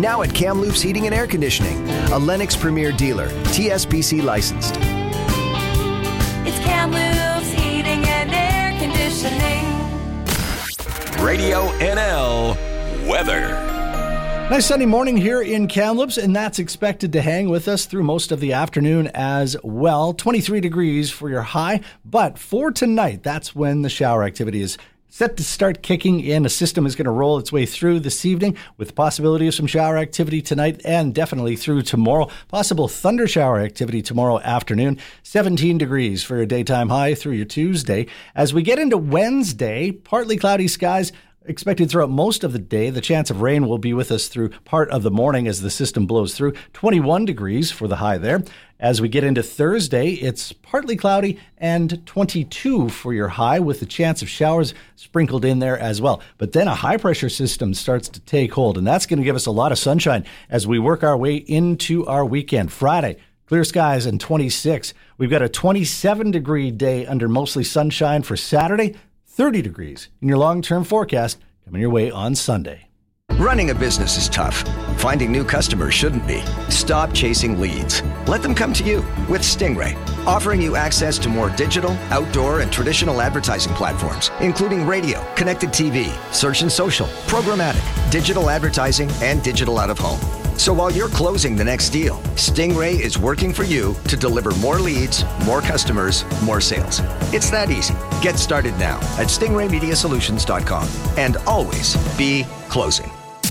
Now at Kamloops Heating and Air Conditioning, a Lennox Premier dealer, TSPC licensed. It's Kamloops Heating and Air Conditioning. Radio NL weather. Nice sunny morning here in Kamloops, and that's expected to hang with us through most of the afternoon as well. 23 degrees for your high, but for tonight, that's when the shower activity is set to start kicking in. A system is going to roll its way through this evening with the possibility of some shower activity tonight and definitely through tomorrow. Possible thunder shower activity tomorrow afternoon. 17 degrees for your daytime high through your Tuesday. As we get into Wednesday, partly cloudy skies expected throughout most of the day. The chance of rain will be with us through part of the morning as the system blows through. 21 degrees for the high there. As we get into Thursday, it's partly cloudy and 22 for your high with the chance of showers sprinkled in there as well. But then a high pressure system starts to take hold, and that's going to give us a lot of sunshine as we work our way into our weekend. Friday, clear skies and 26. We've got a 27 degree day under mostly sunshine for Saturday. 30 degrees in your long-term forecast coming your way on Sunday. Running a business is tough. Finding new customers shouldn't be. Stop chasing leads. Let them come to you with Stingray, offering you access to more digital, outdoor, and traditional advertising platforms, including radio, connected TV, search and social, programmatic, digital advertising, and digital out-of-home. So while you're closing the next deal, Stingray is working for you to deliver more leads, more customers, more sales. It's that easy. Get started now at stingraymediasolutions.com and always be closing.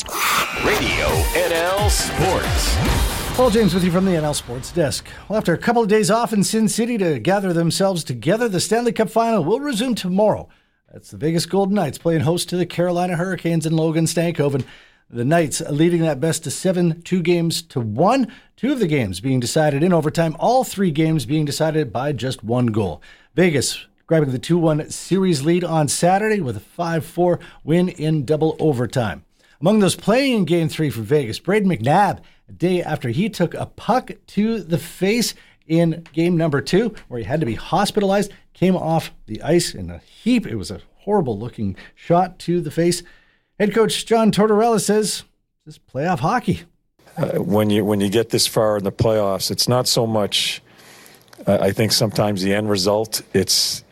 Radio NL Sports. Paul James with you from the NL Sports Desk. Well, after a couple of days off in Sin City to gather themselves together, the Stanley Cup Final will resume tomorrow. That's the Vegas Golden Knights playing host to the Carolina Hurricanes in Logan Stankoven. The Knights leading that best of 7, 2-1. 2 of the games being decided in overtime. All 3 games being decided by just 1 goal. Vegas grabbing the 2-1 series lead on Saturday with a 5-4 win in double overtime. Among those playing in Game 3 for Vegas, Brayden McNabb, a day after he took a puck to the face in Game number 2, where he had to be hospitalized, came off the ice in a heap. It was a horrible-looking shot to the face. Head coach John Tortorella says, "This is playoff hockey." When you get this far in the playoffs, it's not so much. I think sometimes the end result. It's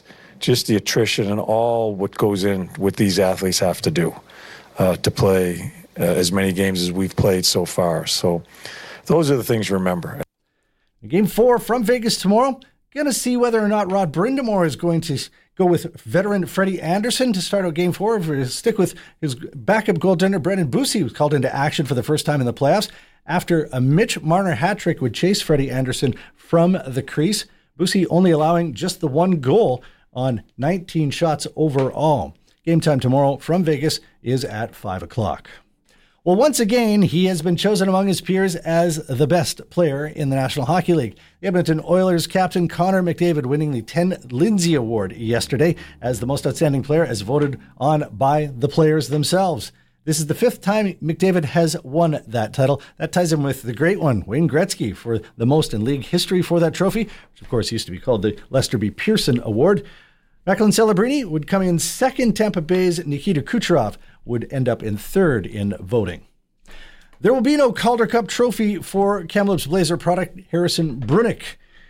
just the attrition and all what goes in what these athletes have to do to play as many games as we've played so far. So those are the things to remember. Game 4 from Vegas tomorrow. Going to see whether or not Rod Brindamore is going to go with veteran Freddie Anderson to start out Game 4, or stick with his backup goaltender Brendan Bussi, who was called into action for the first time in the playoffs after a Mitch Marner hat trick would chase Freddie Anderson from the crease. Bussi only allowing just the 1 goal on 19 shots overall. Game time tomorrow from Vegas is at 5 o'clock. Well, once again, he has been chosen among his peers as the best player in the National Hockey League. The Edmonton Oilers captain Connor McDavid winning the 10 Lindsay Award yesterday as the most outstanding player as voted on by the players themselves. This is the 5th time McDavid has won that title. That ties him with the great one, Wayne Gretzky, for the most in league history for that trophy, which of course used to be called the Lester B. Pearson Award. Macklin Celebrini would come in second. Tampa Bay's Nikita Kucherov would end up in third in voting. There will be no Calder Cup trophy for Kamloops Blazer product Harrison Brunick.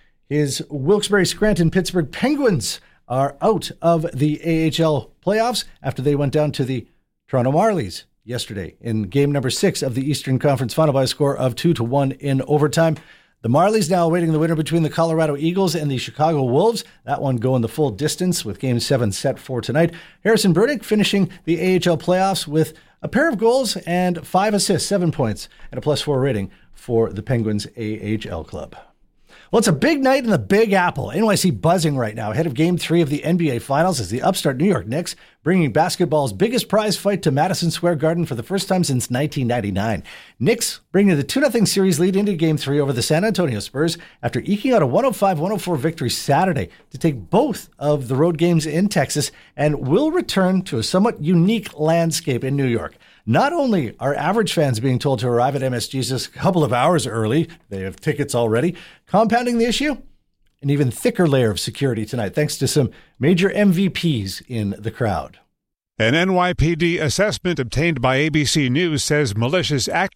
His Wilkes-Barre-Scranton-Pittsburgh Penguins are out of the AHL playoffs after they went down to the Toronto Marlies yesterday in game number 6 of the Eastern Conference Final by a score of 2-1 in overtime. The Marlies now awaiting the winner between the Colorado Eagles and the Chicago Wolves. That one going the full distance with Game 7 set for tonight. Harrison Brunick finishing the AHL playoffs with a pair of goals and 5 assists, 7 points, and a +4 rating for the Penguins AHL club. Well, it's a big night in the Big Apple. NYC buzzing right now ahead of Game 3 of the NBA Finals as the upstart New York Knicks bringing basketball's biggest prize fight to Madison Square Garden for the first time since 1999. Knicks bringing the 2-0 series lead into Game 3 over the San Antonio Spurs after eking out a 105-104 victory Saturday to take both of the road games in Texas and will return to a somewhat unique landscape in New York. Not only are average fans being told to arrive at MSG's just a couple of hours early, they have tickets already, compounding the issue, an even thicker layer of security tonight, thanks to some major MVPs in the crowd. An NYPD assessment obtained by ABC News says malicious actors